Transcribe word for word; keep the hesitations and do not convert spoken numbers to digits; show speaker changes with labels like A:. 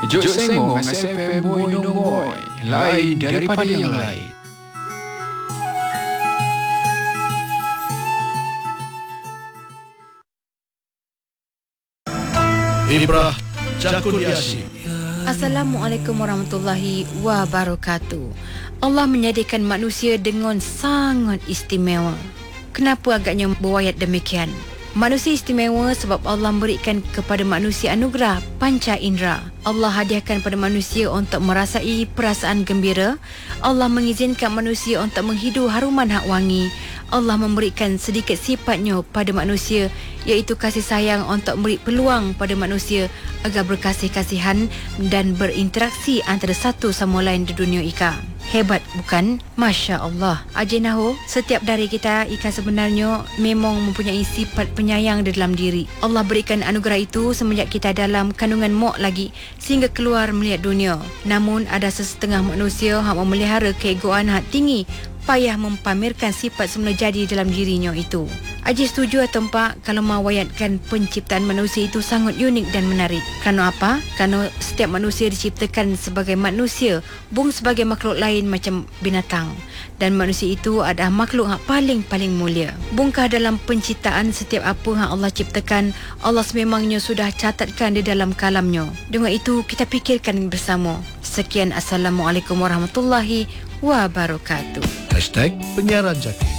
A: Jok Sengong S F M Boy No Boy, lain daripada yang lain.
B: Ibrah Cakudiasi.
C: Assalamualaikum warahmatullahi wabarakatuh. Allah menyediakan manusia dengan sangat istimewa. Kenapa agaknya berwayat demikian? Manusia istimewa sebab Allah memberikan kepada manusia anugerah panca indera. Allah hadiahkan pada manusia untuk merasai perasaan gembira. Allah mengizinkan manusia untuk menghidu haruman hak wangi. Allah memberikan sedikit sifatnya pada manusia, iaitu kasih sayang untuk memberi peluang pada manusia agar berkasih-kasihan dan berinteraksi antara satu sama lain di dunia ika. Hebat bukan? Masya Allah. Ajinaho, setiap dari kita ika sebenarnya memang mempunyai sifat penyayang di dalam diri. Allah berikan anugerah itu semenjak kita dalam kandungan mak lagi sehingga keluar melihat dunia. Namun ada sesetengah manusia yang memelihara keegoan hak tinggi, payah mempamerkan sifat semula jadi dalam dirinya itu. Aji setuju atau tak kalau mewayatkan penciptaan manusia itu sangat unik dan menarik. Kerana apa? Kerana setiap manusia diciptakan sebagai manusia, bukan sebagai makhluk lain macam binatang. Dan manusia itu adalah makhluk yang paling-paling mulia. Bukankah dalam penciptaan setiap apa yang Allah ciptakan, Allah sememangnya sudah catatkan di dalam kalamnya. Dengan itu, kita fikirkan bersama. Sekian, Assalamualaikum warahmatullahi wabarakatuh.
B: Hashtag Penyiaran Jaki.